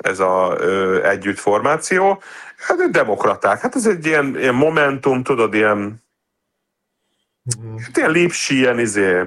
ez az együttformáció. Hát demokraták, hát ez egy ilyen Momentum, tudod, ilyen Lipsi, ilyen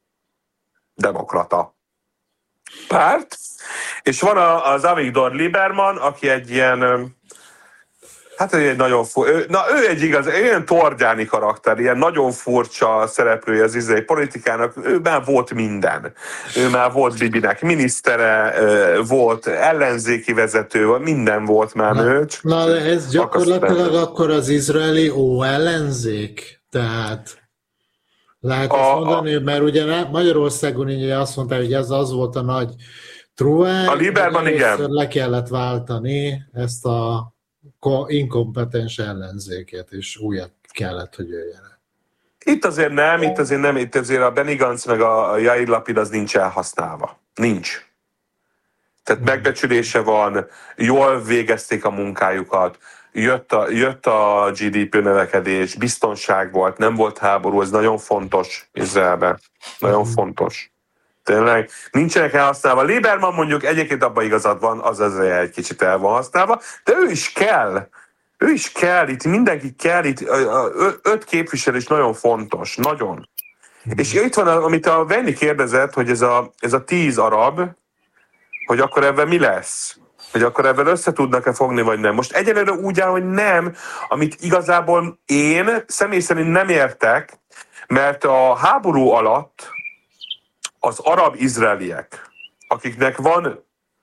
demokrata párt. És van az Avigdor Lieberman, aki egy ilyen, hát egy nagyon ő egy igaz, ilyen Tordjáni karakter, ilyen nagyon furcsa szereplője az izraeli politikának, ő már volt minden. Ő már volt Bibinek minisztere, volt ellenzéki vezető, minden volt már ő. Na, de ez gyakorlatilag akkor az izraeli ellenzék, tehát lehet azt mondani, mert ugye Magyarországon így azt mondta, hogy ez az volt a nagy truváj, a Lieberman, igen. Le kellett váltani ezt a inkompetens ellenzéket, és újat kellett, hogy jöjjenek. Itt azért nem, itt azért a Benny Gantz meg a Yair Lapid az nincs elhasználva. Nincs. Tehát megbecsülése van, jól végezték a munkájukat, jött a GDP növekedés, biztonság volt, nem volt háború, ez nagyon fontos Izraelben. Nagyon fontos. Tényleg, nincsenek elhasználva. Lieberman mondjuk egyébként abban igazad van, az egy kicsit el van használva, de ő is kell. Ő is kell, itt mindenki kell, itt 5 képviselés nagyon fontos, nagyon. És itt van, amit a Venni kérdezett, hogy ez a 10 arab, hogy akkor ebben mi lesz? Hogy akkor ebben össze tudnak-e fogni, vagy nem. Most egyelőre úgy áll, hogy nem, amit igazából én személy szerint nem értek, mert a háború alatt az arab izraeliek, akiknek van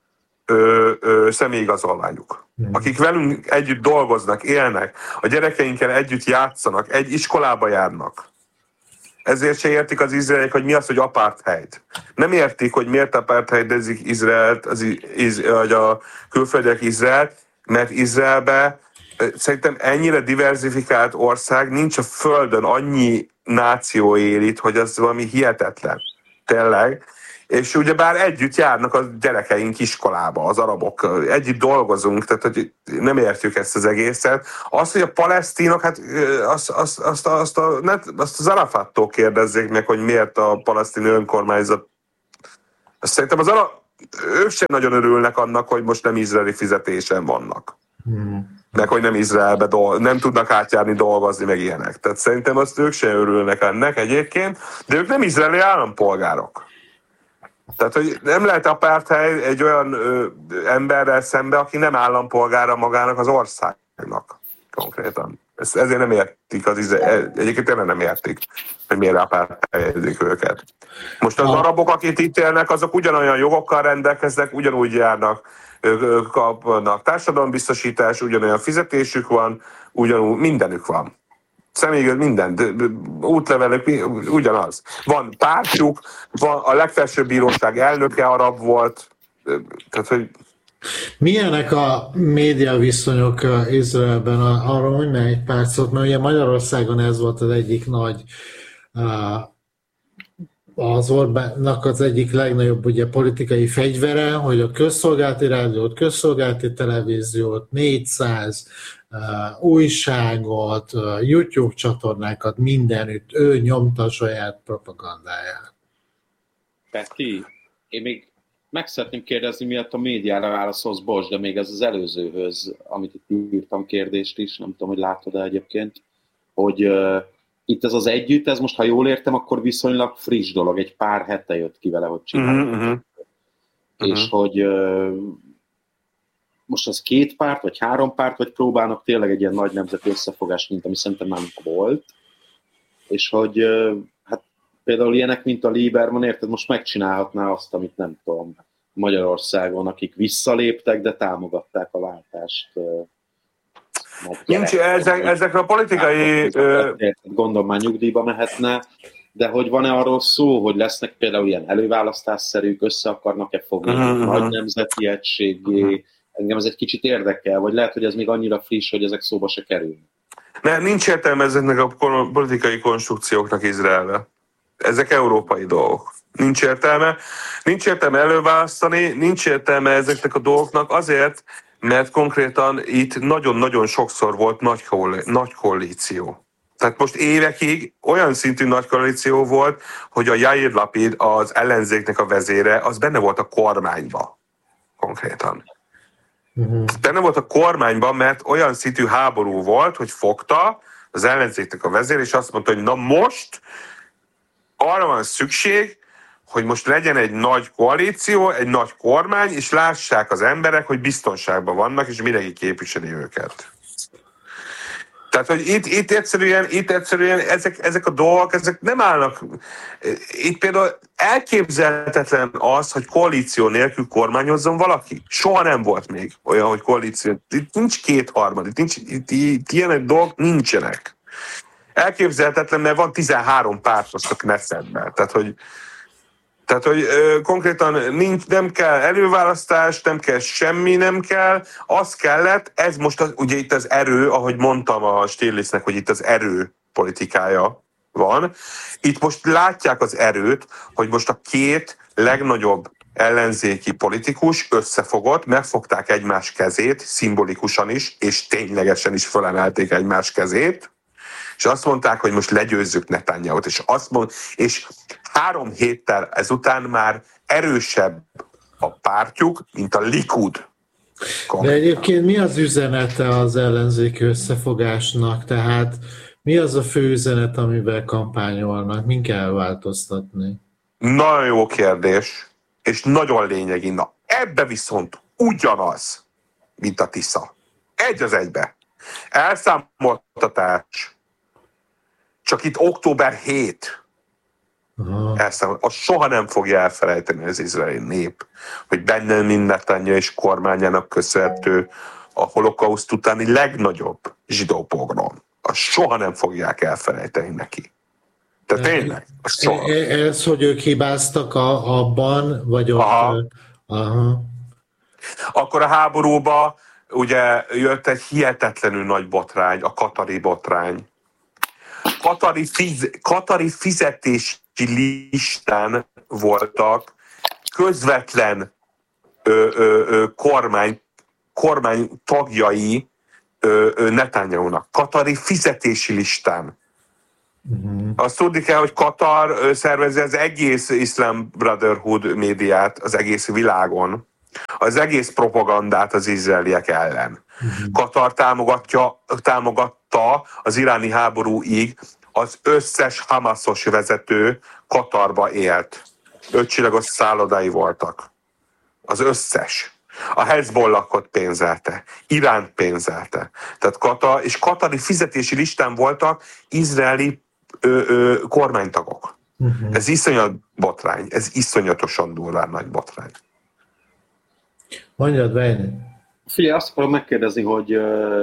személyigazolványuk, akik velünk együtt dolgoznak, élnek, a gyerekeinkkel együtt játszanak, egy iskolába járnak. Ezért se értik az izraeliek, hogy mi az, hogy apartheid. Nem értik, hogy miért apartheidezik Izraelt, vagy a külföldiek Izraelt, mert Izraelbe szerintem ennyire diversifikált ország, nincs a földön annyi náció él itt, hogy az valami hihetetlen. Tényleg. És ugyebár együtt járnak a gyerekeink iskolába, az arabok, együtt dolgozunk, tehát hogy nem értjük ezt az egészet. Az, hogy a palesztinok, hát azt az Arafattól kérdezzék meg, hogy miért a palesztin önkormányzat. Szerintem ők sem nagyon örülnek annak, hogy most nem izraeli fizetésen vannak. Meg hogy nem Izraelbe nem tudnak átjárni dolgozni, meg ilyenek. Tehát szerintem azt ők sem örülnek ennek egyébként, de ők nem izraeli állampolgárok. Tehát, hogy nem lehet apartheid egy olyan emberrel szembe, aki nem állampolgára magának az országnak konkrétan. Ezért nem értik egyébként tényleg nem értik, hogy miért apartheidik őket. Most az arabok, akik itt élnek, azok ugyanolyan jogokkal rendelkeznek, ugyanúgy járnak, kapnak társadalombiztosítás, ugyanolyan fizetésük van, ugyanúgy mindenük van. Személyigaz, minden, útlevelük, ugyanaz. Van pártjuk, van a legfelsőbb bíróság elnöke arab volt, tehát, hogy... Milyenek a média viszonyok Izraelben? Arról mondj meg egy pár szót, mert ugye Magyarországon ez volt az egyik nagy, az Orbánnak az egyik legnagyobb ugye, politikai fegyvere, hogy a közszolgálati rádiót, közszolgálati televíziót, 400 újságot, YouTube csatornákat, mindenütt, ő nyomta a saját propagandáját. Peti, én még meg szeretném kérdezni, miatt a médiára válaszolsz, bocs, de még ez az előzőhöz, amit itt írtam kérdést is, nem tudom, hogy látod-e egyébként, hogy itt ez az együtt, ez most, ha jól értem, akkor viszonylag friss dolog, egy pár hete jött ki vele, hogy csináljuk. És hogy most az 2 párt, vagy 3 párt, vagy próbálnak tényleg egy ilyen nagy nemzeti összefogást, mint ami szerintem már volt, és hogy hát például ilyenek, mint a Lieberman, érted, most megcsinálhatná azt, amit nem tudom, Magyarországon, akik visszaléptek, de támogatták a váltást. Nincs, ezekre a politikai... Gondolom már nyugdíjba mehetne, de hogy van-e arról szó, hogy lesznek például ilyen előválasztásszerűk, össze akarnak-e fogni nagy nemzeti egységgé? Engem ez egy kicsit érdekel, vagy lehet, hogy ez még annyira friss, hogy ezek szóba se kerülnek. Nincs értelme ezeknek a politikai konstrukcióknak Izraelbe. Ezek európai dolgok. Nincs értelme előválasztani, nincs értelme ezeknek a dolgoknak azért, mert konkrétan itt nagyon-nagyon sokszor volt nagy koalíció. Tehát most évekig olyan szintű nagy koalíció volt, hogy a Yair Lapid, az ellenzéknek a vezére, az benne volt a kormányba konkrétan. Benne volt a kormányban, mert olyan szintű háború volt, hogy fogta az ellenzéknek a vezér, és azt mondta, hogy na most arra van szükség, hogy most legyen egy nagy koalíció, egy nagy kormány, és lássák az emberek, hogy biztonságban vannak, és mindenki képviseli őket. Tehát, hogy itt egyszerűen ezek a dolgok, ezek nem állnak. Itt például elképzelhetetlen az, hogy koalíció nélkül kormányozzon valaki. Soha nem volt még olyan, hogy koalíció. Itt nincs kétharmad, itt ilyen dolgok nincsenek. Elképzelhetetlen, mert van 13 párt most a Knessetben. Tehát, hogy konkrétan nem kell előválasztás, nem kell semmi, nem kell. Az kellett, ez most ugye itt az erő, ahogy mondtam a Stiglitznek, hogy itt az erő politikája van. Itt most látják az erőt, hogy most a két legnagyobb ellenzéki politikus összefogott, megfogták egymás kezét, szimbolikusan is, és ténylegesen is fölemelték egymás kezét, és azt mondták, hogy most legyőzzük Netanyahut, és 3 héttel ezután már erősebb a pártjuk, mint a Likud. De egyébként mi az üzenete az ellenzéki összefogásnak? Tehát mi az a fő üzenet, amivel kampányolnak? Min kell változtatni? Nagyon jó kérdés, és nagyon lényegi. Na, ebbe viszont ugyanaz, mint a Tisza. Egy az egybe. Elszámoltatás. Csak itt október 7. Azt soha nem fogja elfelejteni az izraeli nép, hogy Benjamin Netanyahu és kormányának köszönhető a holokauszt utáni legnagyobb zsidó pogrom. Azt soha nem fogják elfelejteni neki. Tehát tényleg, soha. Ez, hogy ők hibáztak abban, vagy ott... Aha. Akkor a háborúba ugye jött egy hihetetlenül nagy botrány, a katari botrány. Katari fizetési listán voltak közvetlen kormány tagjai Netanyahunak. Katari fizetési listán. Azt tudni kell, hogy Katar szervezi az egész Islam Brotherhood médiát az egész világon, az egész propagandát az izraeliek ellen. Katar támogatta az iráni háborúig az összes Hamasos vezető Katarba élt. 5 csillagos szállodái voltak. Az összes. A Hezbollahot pénzelte. Iránt pénzelte. Tehát katari fizetési listán voltak izraeli kormánytagok. Ez iszonyat botrány. Ez iszonyatosan durván nagy botrány. Mondjad, Vejni. Figyelj, azt akarom megkérdezni, hogy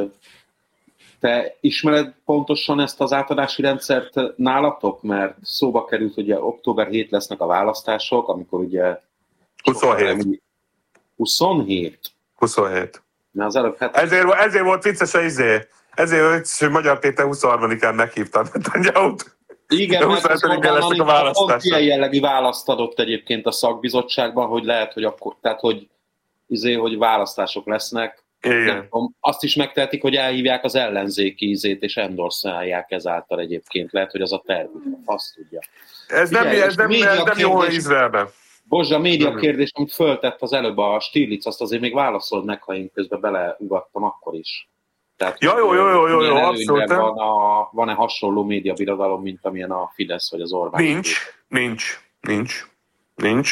te ismered pontosan ezt az átadási rendszert nálatok? Mert szóba került, hogy ugye október 7 lesznek a választások, amikor ugye... 27. 27? 27. Na az előbb, ezért volt vicces hogy Magyar Péter 23-án meghívta Netanyahut. Igen, mert lesznek a választások. Ilyen jellegű választ adott egyébként a szakbizottságban, hogy lehet, hogy akkor, tehát hogy választások lesznek. Igen. Azt is megtehetik, hogy elhívják az ellenzéki ízét, és endorszálják ezáltal egyébként. Lehet, hogy az a terv, azt tudja. Ez nem jó Izraelben. Bozsa, a média kérdés, amit föltett az előbb a Stiglitz, azt azért még válaszold meg, ha én közben beleugattam akkor is. Tehát, jó, abszolút. Van-e hasonló médiabirodalom, mint amilyen a Fidesz vagy az Orbán? Nincs.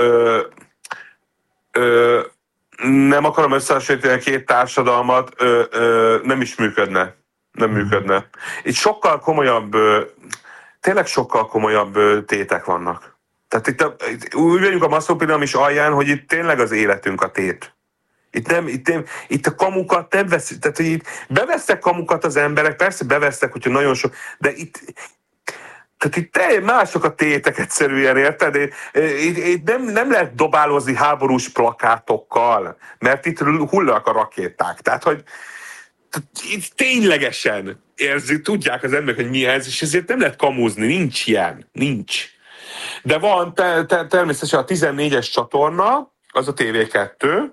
Nem akarom összehasonlítani a két társadalmat, nem is működne. Nem működne. Itt sokkal komolyabb, tényleg sokkal komolyabb tétek vannak. Tehát itt úgy vagyunk a masszópiramis alján, hogy itt tényleg az életünk a tét. Itt a kamukat nem veszik, tehát hogy itt bevesznek kamukat az emberek, persze bevesznek, hogyha nagyon sok, de itt mások a tétek egyszerűen, érted? Itt nem lehet dobálózni háborús plakátokkal, mert itt hullanak a rakéták. Tehát, hogy itt ténylegesen érzik, tudják az emberek, hogy mi ez, és ezért nem lehet kamúzni, nincs ilyen, nincs. De van természetesen a 14-es csatorna, az a TV2,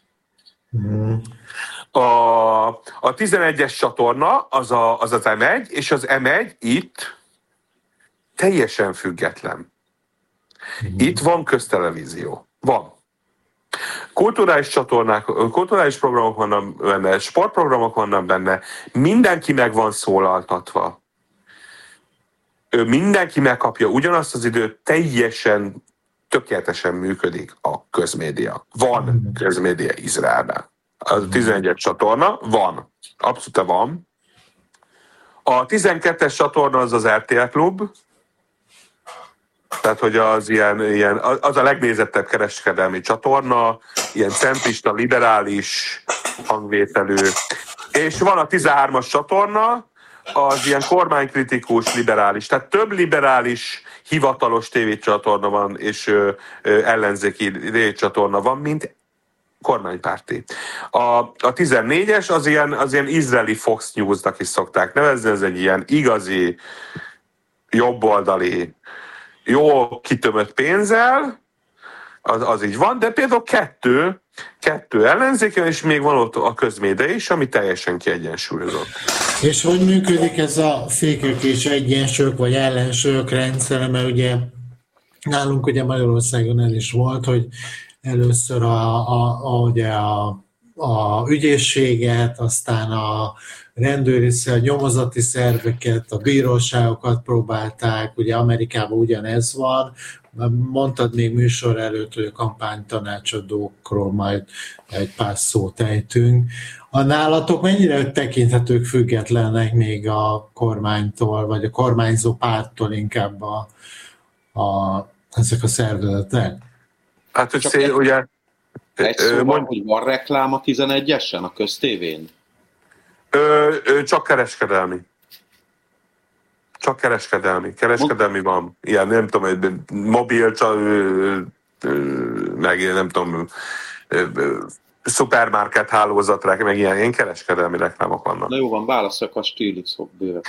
a 11-es csatorna, az az M1, és az M1 itt teljesen független. Itt van köztelevízió. Van. kulturális csatornák, kulturális programok vannak benne, sportprogramok vannak benne, mindenki meg van szólaltatva. Mindenki megkapja ugyanazt az időt, teljesen, tökéletesen működik a közmédia. Van közmédia Izraelben. A 11-es csatorna van. Abszolút van. A 12-es csatorna az az RTL Klub, tehát, hogy az ilyen, az a legnézettebb kereskedelmi csatorna, ilyen centrista, liberális hangvételű. És van a 13-as csatorna, az ilyen kormánykritikus, liberális. Tehát több liberális, hivatalos tévécsatorna van, és ellenzéki tévécsatorna van, mint kormánypárti. A 14-es az ilyen izraeli Fox News-nak is szokták nevezni, ez egy ilyen igazi, jobboldali, jó kitömött pénzzel, az így van, de például kettő ellenzék, és még van ott a közmédia is, ami teljesen kiegyensúlyozott. És hogy működik ez a fékek és egyensúlyok, vagy ellensúlyok rendszere, mert ugye nálunk ugye Magyarországon el is volt, hogy először a ügyészséget, aztán a rendőri, a nyomozati szerveket, a bíróságokat próbálták, ugye Amerikában ugyanez van, mondtad még műsor előtt, hogy a kampánytanácsadókról majd egy pár szót ejtünk. A nálatok mennyire tekinthetők függetlenek még a kormánytól, vagy a kormányzó párttól inkább ezek a szervezetek? Hát, hogy ugye... Egy szóval, hogy van reklám a 11-esen, a köztévén? Csak kereskedelmi. Csak kereskedelmi van. Ilyen, nem tudom, mobil, meg nem tudom, szupermarket hálózatra, meg ilyen kereskedelmi reklámok vannak. Na jó van, válaszolok a Stíliszok bővebb.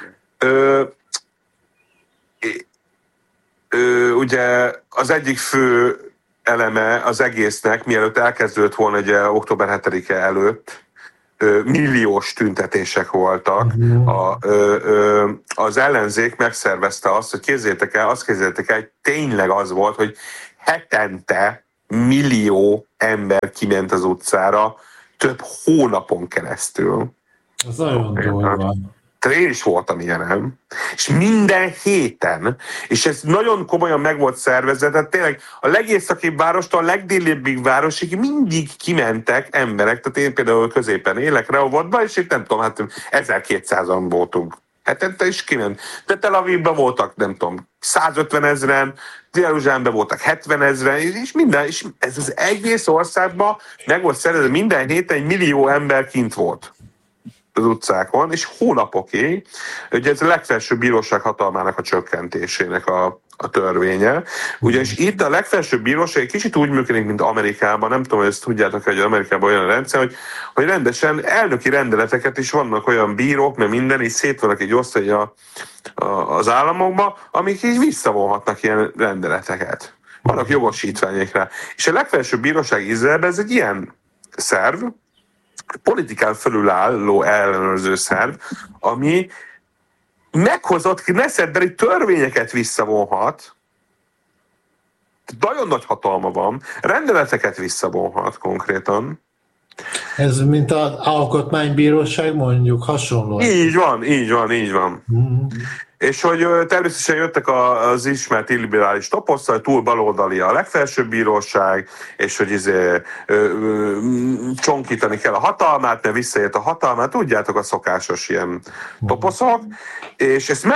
Ugye az egyik fő eleme az egésznek, mielőtt elkezdődött volna ugye október 7-e előtt, milliós tüntetések voltak. Az ellenzék megszervezte azt, hogy képzeljétek el, hogy tényleg az volt, hogy hetente millió ember kiment az utcára több hónapon keresztül. Az nagyon durva. Én is voltam ilyenem, és minden héten, és ez nagyon komolyan meg volt szervezve, tehát tényleg a legészakibb várostól a legdélibbig városig mindig kimentek emberek, tehát én például középen élek Rehovotban, és itt nem tudom, hát 1200-an voltunk. Hetente is kiment. De Tel Avivban voltak, nem tudom, 150 000, Jeruzsálemben voltak 70 000, és minden, és ez az egész országban meg volt szervezve, minden héten 1 millió ember kint volt az utcákon, és hónapokig, ugye ez a legfelsőbb bíróság hatalmának a csökkentésének a törvénye. Ugyanis itt a legfelsőbb bíróság egy kicsit úgy működik, mint Amerikában, nem tudom, hogy ezt tudjátok, hogy Amerikában olyan rendszer, hogy rendesen elnöki rendeleteket is vannak olyan bírók, mert minden is szét vannak így osztani az államokba, amik így visszavonhatnak ilyen rendeleteket. Vannak jogosítványok rá. És a legfelsőbb bíróság Izraelben ez egy ilyen szerv, politikán felülálló ellenőrző szerv, ami meghozott Knessetbeli törvényeket visszavonhat, nagyon nagy hatalma van, rendeleteket visszavonhat konkrétan. Ez mint az alkotmánybíróság mondjuk, hasonló. Így van. Mm-hmm. És hogy természetesen jöttek az ismert illiberális toposztal, túl baloldali a legfelsőbb bíróság, és hogy csonkítani kell a hatalmát, mert visszaért a hatalmát, tudjátok a szokásos ilyen toposzok, és ezt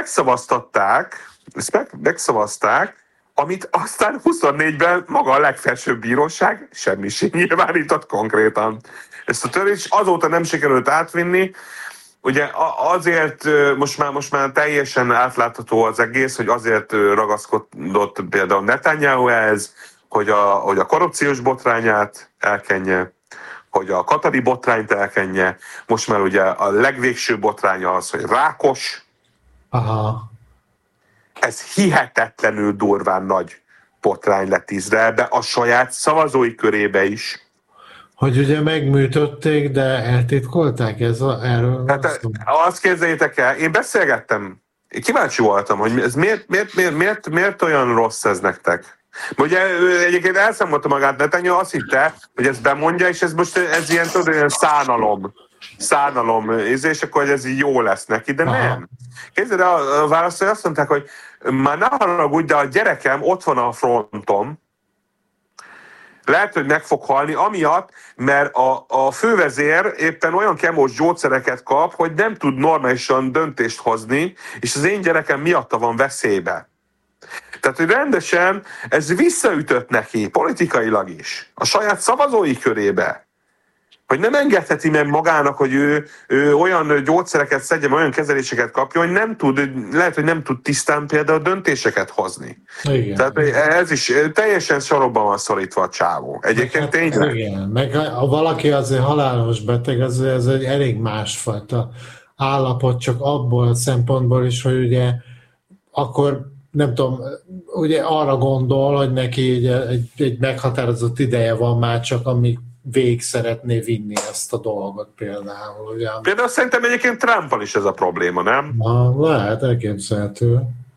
megszavazták, amit aztán 24-ben maga a legfelsőbb bíróság semmiség nyilvánított konkrétan. Ezt a törvényt azóta nem sikerült átvinni. Ugye azért most már teljesen átlátható az egész, hogy azért ragaszkodott például Netanyahu ehhez, hogy a korrupciós botrányát elkenje, hogy a katari botrányt elkenje. Most már ugye a legvégső botránya az, hogy Rákos. Aha. Ez hihetetlenül durván nagy botrány lett Izraelbe, a saját szavazói körébe is. Hogy ugye megműtötték, de eltitkolták erről? Hát azt képzeljétek el, én beszélgettem, én kíváncsi voltam, hogy ez miért olyan rossz ez nektek? Ugye ő egyébként elszámolta magát Netanyahu, azt hitte, hogy ezt bemondja, és ez most ez ilyen, tudod, ilyen szánalom, és akkor ez így jó lesz neki, de nem. Képzeld, a választói azt mondták, hogy már ne haragudj, de a gyerekem ott van a fronton, lehet, hogy meg fog halni, amiatt, mert a fővezér éppen olyan kemós gyógyszereket kap, hogy nem tud normálisan döntést hozni, és az én gyerekem miatta van veszélybe. Tehát, hogy rendesen ez visszaütött neki politikailag is, a saját szavazói körébe, hogy nem engedheti meg magának, hogy ő olyan gyógyszereket szedjen, olyan kezeléseket kapjon, hogy nem tud, lehet, hogy nem tud tisztán például döntéseket hozni. Igen. Tehát ez is teljesen sorokban van szorítva a csávó. Egyébként tényleg. Igen, meg ha valaki azért halálos beteg, ez egy elég másfajta állapot, csak abból a szempontból is, hogy ugye akkor nem tudom, ugye arra gondol, hogy neki egy meghatározott ideje van már csak, amíg végig szeretné vinni ezt a dolgot például. Ugye? Például szerintem egyébként Trumpal is ez a probléma, nem? Lehet, elképzelhető.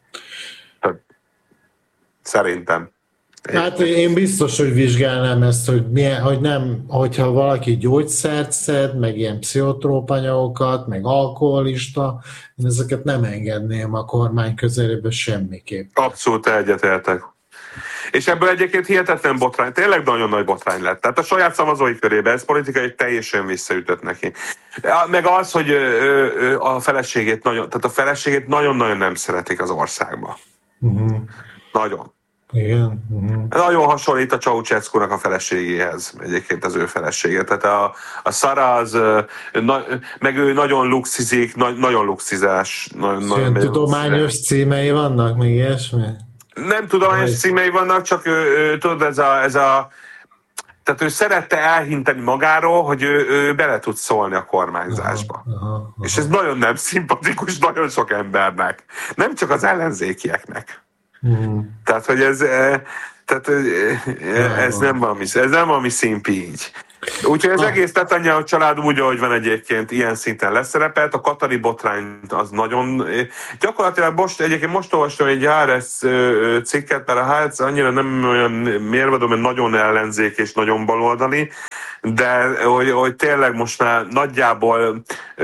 Szerintem. Hát én biztos, hogy vizsgálnám ezt, hogy nem, hogyha valaki gyógyszert szed, meg ilyen pszichotróp anyagokat, meg alkoholista, én ezeket nem engedném a kormány közelébe semmiképp. Abszolút egyetértek. És ebből egyébként hihetetlen botrány, tényleg nagyon nagy botrány lett. Tehát a saját szavazói körébe ez politikai teljesen visszaütött neki. Meg az, hogy a feleségét nagyon-nagyon nem szeretik az országba. Nagyon. Igen. Nagyon hasonlít a Ceausescu-nak a feleségéhez, egyébként az ő felesége. Tehát a Sara az, meg ő nagyon luxizik, nagyon luxizás. Tudományos címei vannak, még ilyesmi? Nem tudományos címei vannak, csak tudod, tehát ő szerette elhinteni magáról, hogy ő bele tud szólni a kormányzásba. Aha. És ez nagyon nem szimpatikus nagyon sok embernek. Nem csak az ellenzékieknek. Tehát, hogy ez nem valami szimpi így. Úgyhogy az egész Netanyahu család úgy, ahogy van egyébként, ilyen szinten leszerepelt. A katari botrány az nagyon... Gyakorlatilag most olvastam egy Haaretz cikket, mert a Haaretz annyira nem olyan mérvadó, mert nagyon ellenzék és nagyon baloldali, de hogy tényleg most már nagyjából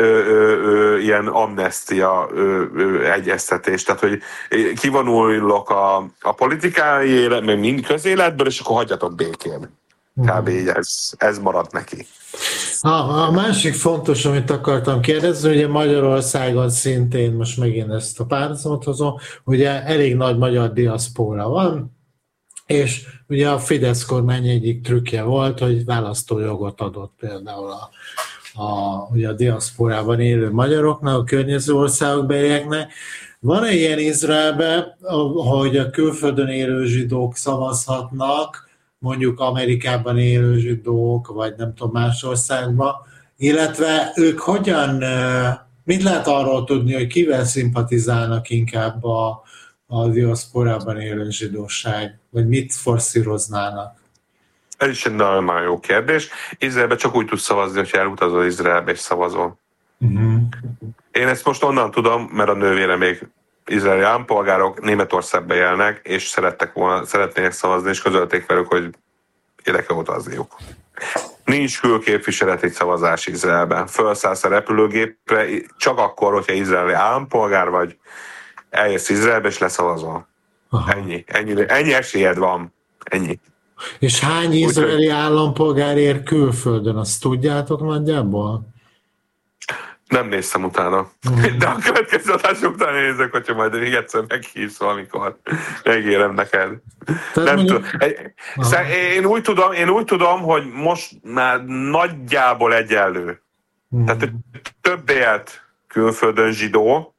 ilyen amnestia egyeztetés, tehát hogy kivonulok a politikai élet, meg mind közéletből, és akkor hagyjatok békén. Kb. Így ez maradt neki. A másik fontos, amit akartam kérdezni, ugye Magyarországon szintén, most megint ezt a párhuzamot hozom, ugye elég nagy magyar diaszpóra van, és ugye a Fidesz kormány egyik trükkje volt, hogy választójogot adott például ugye a diaszporában élő magyaroknak, a környező országokbelieknek. Van-e ilyen Izraelben, hogy a külföldön élő zsidók szavazhatnak, mondjuk Amerikában élő zsidók, vagy nem tudom, más országban, illetve ők mit lehet arról tudni, hogy kivel szimpatizálnak inkább a diaszporában élő zsidóság, vagy mit forszíroznának? Ez is egy nagyon jó kérdés. Izraelben csak úgy tudsz szavazni, hogyha elutazol Izraelbe és szavazol. Én ezt most onnan tudom, mert a nővére még izraeli állampolgárok Németországban élnek, és szeretnének szavazni, és közölték velük, hogy ide kell utazniuk. Nincs külképviseleti szavazás Izraelben. Fölszállsz a repülőgépre, csak akkor, hogyha izraeli állampolgár vagy, eljössz Izraelbe, és leszavazol. Ennyi esélyed van. Ennyi. És hány izraeli állampolgár ér külföldön, azt tudjátok nagyjából? Nem néztem utána. De a következő adás után nézek, hogyha majd még egyszer meghívsz valamikor. Megérem neked. Nem tudom. Én úgy tudom, hogy most már nagyjából egyenlő. Tehát több élt külföldön zsidó,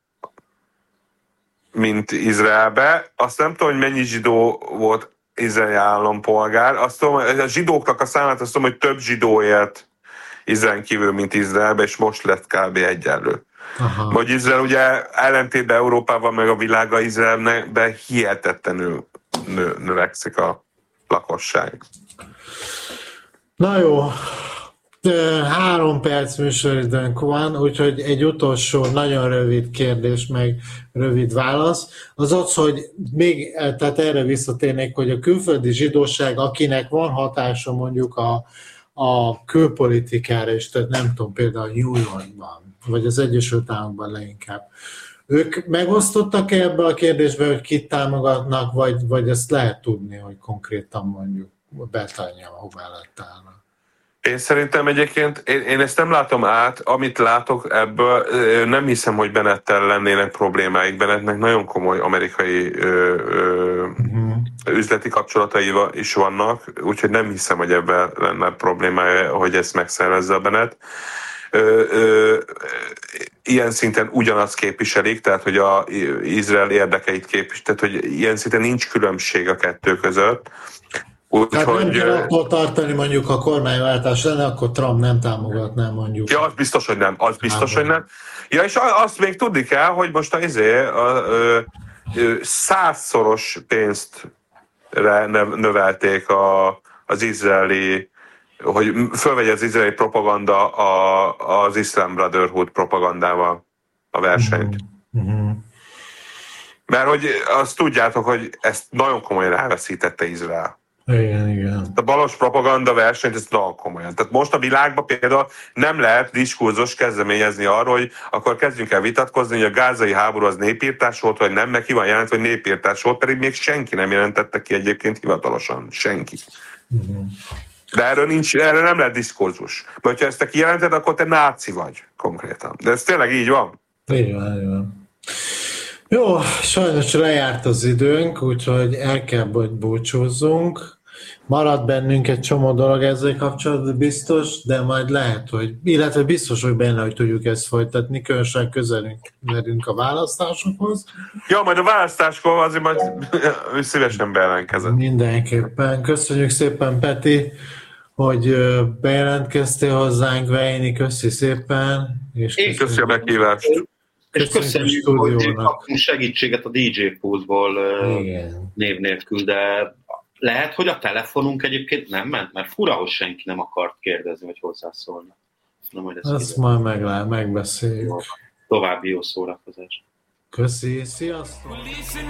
mint Izraelbe. Azt nem tudom, hogy mennyi zsidó volt izraeli állampolgár. Azt tudom, a zsidóknak a számát azt tudom, hogy több zsidó élt Izraelen kívül, mint Izraelben, és most lett kb. Egyenlő. Vagy Izrael ugye ellentétben Európában, meg a világa Izraelben hihetetlenül növekszik a lakosság. Na jó, 3 perc műsoridőnk van, úgyhogy egy utolsó nagyon rövid kérdés, meg rövid válasz. Az, hogy még, tehát erre visszatérnék, hogy a külföldi zsidóság, akinek van hatása mondjuk a külpolitikára is, tehát nem tudom, például New Yorkban, vagy az Egyesült Államokban leginkább. Ők megosztottak ebbe a kérdésbe, hogy kit támogatnak, vagy ezt lehet tudni, hogy konkrétan mondjuk Betania hová lett állnak? Én szerintem egyébként, én ezt nem látom át, amit látok ebből, nem hiszem, hogy Bennettel lennének problémáik. Bennettnek nagyon komoly amerikai üzleti kapcsolatai is vannak, úgyhogy nem hiszem, hogy ebben lenne problémája, hogy ezt megszervezze a Bennett. Ilyen szinten ugyanazt képviselik, tehát hogy az Izrael érdekeit képviselik, tehát hogy ilyen szinten nincs különbség a kettő között. Tehát nem kell attól tartani, mondjuk a kormányváltás lenne, akkor Trump nem támogatná mondjuk. Ja, az biztos, hogy nem. Az biztos, hogy nem. Ja, és azt még tudni kell, hogy most a 100-szoros pénzt növelték az izraeli, hogy fölvegye az izraeli propaganda az Islam Brotherhood propagandával a versenyt. Mert hogy azt tudjátok, hogy ezt nagyon komolyan elveszítette Izrael. Igen. A balos propaganda versenyt, ez nagyon komolyan. Tehát most a világban például nem lehet diskurzus kezdeményezni arról, hogy akkor kezdjünk el vitatkozni, hogy a gázai háború az népírtás volt, vagy nem, neki van jelent, hogy népírtás volt, pedig még senki nem jelentette ki egyébként hivatalosan. Senki. De erről nem lehet diskurzus. Mert ha ezt te kijelented, akkor te náci vagy konkrétan. De ez tényleg így van? Így van. Jó, sajnos lejárt az időnk, úgyhogy el kell, hogy búcsúzzunk. Marad bennünk egy csomó dolog ezzel kapcsolatban biztos, de majd lehet, hogy, illetve biztos, hogy benne, hogy tudjuk ezt folytatni, különösen közelünk a választásokhoz. Ja, majd a választáskor azért majd szívesen bejelentkezem. Mindenképpen. Köszönjük szépen, Peti, hogy bejelentkeztél hozzánk, Veini, köszi szépen. Én köszönöm a meghívást. És köszönjük, hogy kaptunk segítséget a DJ Poolból név nélkül, de lehet, hogy a telefonunk egyébként nem ment, mert fura, hogy senki nem akart kérdezni, vagy hozzászólni. Azt majd megbeszéljük. További jó szórakozás. Köszi, sziasztok!